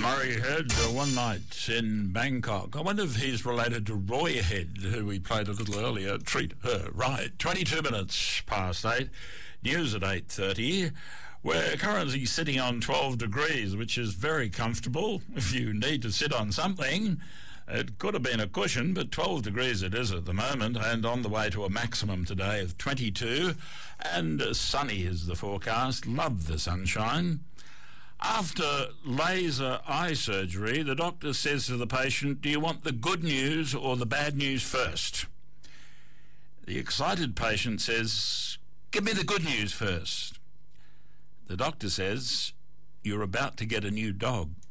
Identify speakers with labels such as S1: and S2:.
S1: Murray Head, one night in Bangkok. I wonder if he's related to Roy Head, who we played a little earlier. Treat her right. 22 minutes past 8. News at 8:30. We're currently sitting on 12 degrees, which is very comfortable if you need to sit on something. It could have been a cushion, but 12 degrees it is at the moment, and on the way to a maximum today of 22, and sunny is the forecast. Love the sunshine. After laser eye surgery, the doctor says to the patient, do you want the good news or the bad news first? The excited patient says, give me the good news first. The doctor says, you're about to get a new dog.